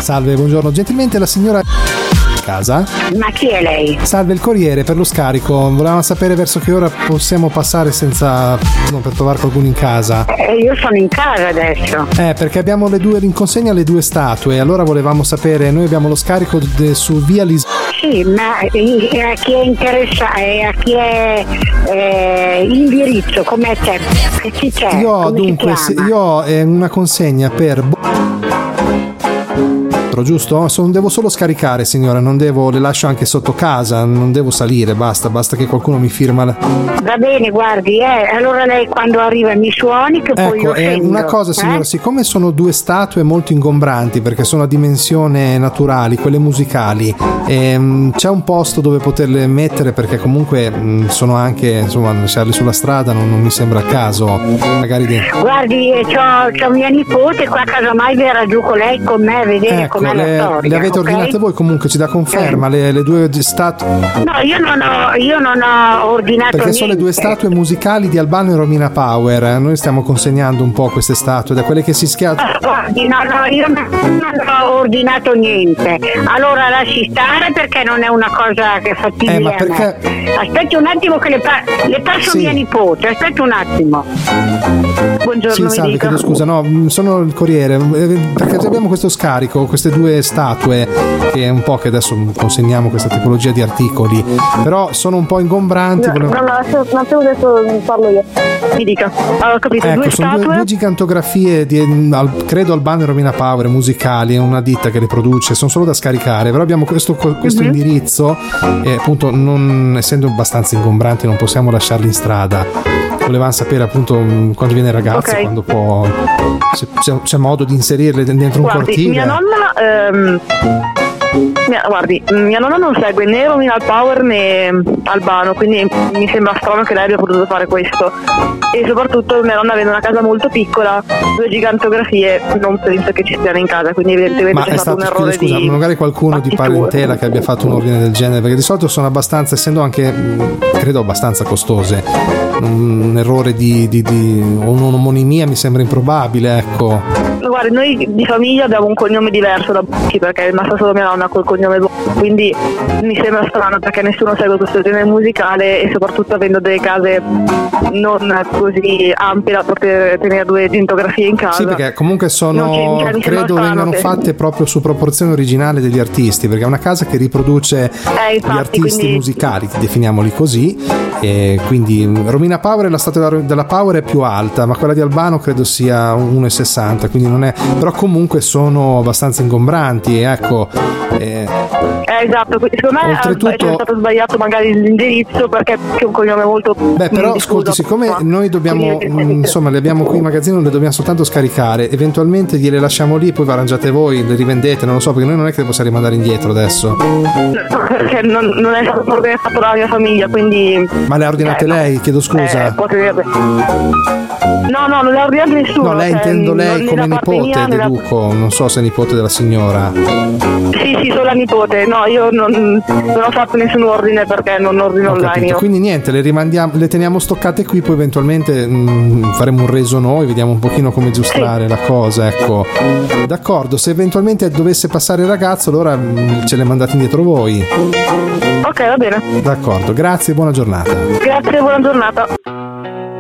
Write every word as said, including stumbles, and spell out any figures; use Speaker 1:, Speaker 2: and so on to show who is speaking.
Speaker 1: Salve, buongiorno. Gentilmente la signora casa?
Speaker 2: Ma chi è lei?
Speaker 1: Salve, il corriere per lo scarico. Volevamo sapere verso che ora possiamo passare senza no, per trovare qualcuno in casa.
Speaker 2: Eh, io sono in casa adesso.
Speaker 1: Eh, perché abbiamo le due in consegna le due statue. Allora volevamo sapere, noi abbiamo lo scarico de, su via Lis.
Speaker 2: Sì, ma eh, a chi è interessato, eh, a chi è eh, l'indirizzo, com'è c'è? Chi c'è?
Speaker 1: Io ho
Speaker 2: Come
Speaker 1: dunque
Speaker 2: si
Speaker 1: se, io ho eh, una consegna per giusto? Sono, devo solo scaricare, signora, non devo, le lascio anche sotto casa, non devo salire, basta, basta che qualcuno mi firma.
Speaker 2: Va bene, guardi, eh, allora lei quando arriva mi suoni che poi
Speaker 1: ecco,
Speaker 2: lo
Speaker 1: eh,
Speaker 2: sento,
Speaker 1: una cosa, signora,
Speaker 2: eh?
Speaker 1: siccome sono due statue molto ingombranti perché sono a dimensione naturali, quelle musicali, ehm, c'è un posto dove poterle mettere perché comunque mh, sono anche, insomma, lasciarli sulla strada non, non mi sembra a caso, magari di...
Speaker 2: Guardi, eh, c'ho, c'ho mia nipote qua, casomai verrà giù con lei con me a vedere
Speaker 1: ecco,
Speaker 2: com'è
Speaker 1: le,
Speaker 2: la storia,
Speaker 1: le avete
Speaker 2: okay?
Speaker 1: ordinate voi, comunque ci dà conferma, le, le due statue?
Speaker 2: No, io non ho, io non ho ordinato
Speaker 1: perché
Speaker 2: niente.
Speaker 1: sono le due statue musicali di Albano e Romina Power, noi stiamo consegnando un po' queste statue, da quelle che si schiacciano.
Speaker 2: Guardi, no, no, io non, non ho ordinato niente, allora lasci stare perché non è una cosa che fa
Speaker 1: Eh, ma perché...
Speaker 2: Aspetti un attimo che le, pa- le passo
Speaker 1: sì.
Speaker 2: mia nipote, aspetta un attimo. Buongiorno,
Speaker 1: sì,
Speaker 2: mi
Speaker 1: salve,
Speaker 2: dica.
Speaker 1: chiedo scusa, no, sono il corriere, perché abbiamo questo scarico, queste due statue, che è un po' che adesso consegniamo questa tipologia di articoli, però sono un po' ingombranti.
Speaker 3: No,
Speaker 1: volevo...
Speaker 3: no, no, non te adesso parlo io. Mi dica. Ho capito,
Speaker 1: ecco,
Speaker 3: due
Speaker 1: sono
Speaker 3: statue.
Speaker 1: due, due gigantografie di, al, credo Albano e Romina Power, musicali, è una ditta che le produce, sono solo da scaricare, però abbiamo questo, questo mm-hmm. indirizzo e appunto non essendo abbastanza ingombranti non possiamo lasciarli in strada. Volevamo sapere appunto quando viene il ragazzo, okay. quando può, se c'è, c'è modo di inserirle dentro
Speaker 3: Guardi,
Speaker 1: un cortile.
Speaker 3: Mia nonna ehm, mia, guardi, mia nonna non segue né Romina Power né Albano, quindi mi sembra strano che lei abbia potuto fare questo. E soprattutto mia nonna avendo una casa molto piccola, due gigantografie non penso che ci stiano in casa, quindi evidentemente
Speaker 1: ma
Speaker 3: c'è
Speaker 1: è
Speaker 3: stato,
Speaker 1: stato
Speaker 3: un errore
Speaker 1: scusa,
Speaker 3: di
Speaker 1: magari qualcuno
Speaker 3: battitura.
Speaker 1: di parentela che abbia fatto un ordine del genere, perché di solito sono abbastanza, essendo anche credo abbastanza costose, un errore di, di, di un'omonimia mi sembra improbabile, ecco.
Speaker 3: Guardi, noi di famiglia abbiamo un cognome diverso da Bocchi perché è rimasta solo mia nonna col cognome Bocchi, quindi mi sembra strano perché nessuno segue questo genere musicale e soprattutto avendo delle case non così ampie da poter tenere due gigantografie in casa.
Speaker 1: Sì, perché comunque sono,
Speaker 3: cioè,
Speaker 1: credo vengano
Speaker 3: che...
Speaker 1: fatte proprio su proporzione originale degli artisti, perché è una casa che riproduce
Speaker 3: eh, infatti,
Speaker 1: gli artisti
Speaker 3: quindi...
Speaker 1: musicali, definiamoli così, e quindi Romina Power, la statua della Power è più alta, ma quella di Albano credo sia uno virgola sessanta, quindi non è, però comunque sono abbastanza ingombranti, ecco.
Speaker 3: Eh, eh esatto, secondo me
Speaker 1: oltretutto...
Speaker 3: è stato sbagliato magari l'indirizzo perché è un cognome molto...
Speaker 1: Beh, però ascolti, siccome ma... noi dobbiamo, insomma, le abbiamo qui in magazzino, le dobbiamo soltanto scaricare, eventualmente gliele lasciamo lì, poi vi arrangiate voi, le rivendete, non lo so, perché noi non è che le possiamo rimandare indietro adesso.
Speaker 3: No, perché non, non è stato organizzato dalla mia famiglia, quindi...
Speaker 1: Ma le ha ordinate eh, lei? Chiedo scusa.
Speaker 3: Eh, potrebbe... No, no, non le ha ordinate nessuno.
Speaker 1: No, lei
Speaker 3: cioè,
Speaker 1: intendo lei come nipote,
Speaker 3: mia,
Speaker 1: deduco, la... non so se è nipote della signora.
Speaker 3: Sì, sì, sono la nipote. No, io non, non ho fatto nessun ordine perché non ordino online. Io.
Speaker 1: Quindi niente, le rimandiamo, le teniamo stoccate qui, poi eventualmente mh, faremo un reso noi, vediamo un pochino come aggiustare sì. la cosa, ecco. D'accordo, se eventualmente dovesse passare il ragazzo, allora mh, ce le mandate indietro voi.
Speaker 3: Ok, va bene.
Speaker 1: D'accordo, grazie e buona giornata.
Speaker 3: Grazie, buona giornata.